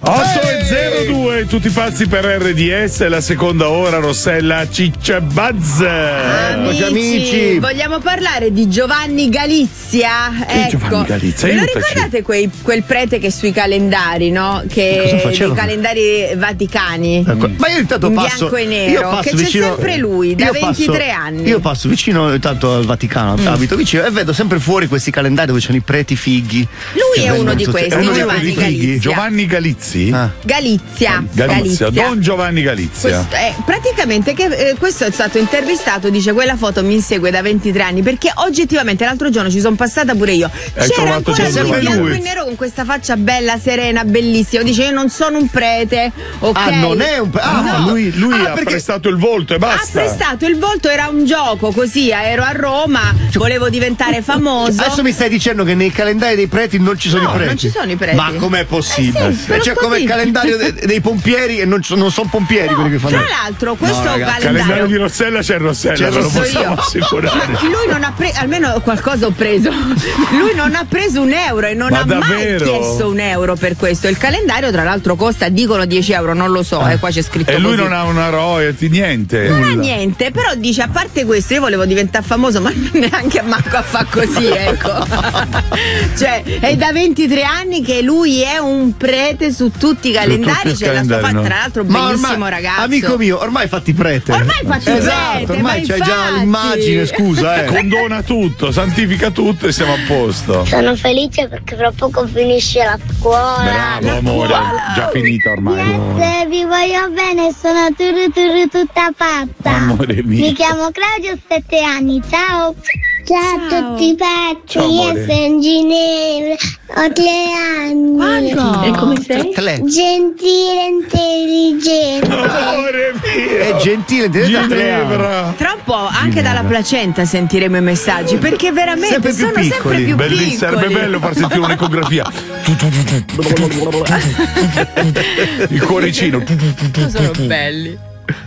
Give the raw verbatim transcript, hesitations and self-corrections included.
otto e zero due, tutti pazzi per R D S, la seconda ora, Rossella, Ciccia Buzz. Amici, amici, vogliamo parlare di Giovanni Galizia? Che ecco. Giovanni Galizia? Ve lo Aiutaci. ricordate quei, quel prete che sui calendari, no? Che i calendari vaticani? Ecco. Ma io intanto in passo bianco e io nero, passo che vicino, c'è sempre lui da io ventitré passo, anni. Io passo vicino tanto al Vaticano, Mm. abito vicino e vedo sempre fuori questi calendari dove c'hanno i preti fighi. Lui è uno di questi, Giovanni Galizia. Giovanni Galizzi? Ah. Galizia. Galizia, Don Giovanni Galizia. Questo è, praticamente che, eh, questo è stato intervistato, dice quella foto mi insegue da ventitré anni perché oggettivamente l'altro giorno ci sono passata pure io. Hai C'era trovato ancora Giovanni lui in bianco lui. e nero con questa faccia bella, serena, bellissima. Dice io non sono un prete, ok? Ah, non è un prete. Ah, no. lui, lui Ah, ha perché prestato il volto e basta. ha prestato il volto, era un gioco così, ero a Roma, volevo diventare famoso. Adesso mi stai dicendo che nei calendari dei preti non ci sono No, i preti? non ci sono i preti. Ma com'è possibile? Eh sì, ve lo cioè sto come il dicendo. calendario de- dei pompieri e non, so- non sono pompieri No, quelli che fanno. tra l'altro questo No, ragazzi, Il calendario calendario di Rossella c'è Rossella, C'è ve lo so possiamo io. assicurare. Ma lui non ha preso, almeno qualcosa ho preso. Lui non ha preso un euro e non Ma ha davvero? mai chiesto un euro per questo. Il calendario, tra l'altro, costa, dicono dieci euro, non lo so, e qua c'è scritto. E lui così. non ha una royalty, niente. Non ha niente, però dice a parte questo io volevo diventare famoso, ma neanche a manco a fa così, ecco. Cioè, è da ventitré anni che lui è un prete su tutti i calendari, tutti i c'è la sua calendari, fa- no? tra l'altro Ma bellissimo ormai, ragazzo. amico mio, ormai fatti prete. Ormai fatti esatto, prete, ormai ma c'hai già infatti. l'immagine, scusa, eh. Condona tutto, santifica tutto e siamo a posto. Sono felice perché fra poco finisce la scuola. Bravo amore, già finita ormai. Yes, vi voglio bene, sono turu turu tutta pazza. Amore mio. Mi chiamo Claudio, ho sette anni, ciao. Ciao, a tutti pazzi, Ciao, io amore. sono in Ginevra, ho tre anni. Quanto? E come sei? Tle. Gentile, intelligente. Amore mio. È gentile, ti Ginevra. Tra un po' anche dalla placenta sentiremo i messaggi perché veramente Sempre più sono sempre piccoli. più Bellissimo, piccoli. sarebbe bello far sentire un'ecografia. Il cuoricino. Sono belli.